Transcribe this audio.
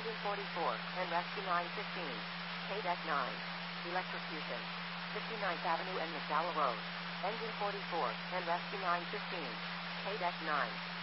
Engine 44, and Rescue 915. KDEC 9. Electrocution. 59th Avenue and McDowell Road. Engine 44, and Rescue 915. KDEC 9.